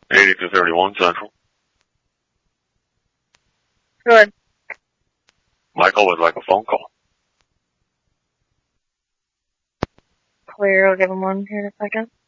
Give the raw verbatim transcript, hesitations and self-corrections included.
eighty to thirty-one Central. Good. Michael would like a phone call. Clear, I'll give him one here in a second.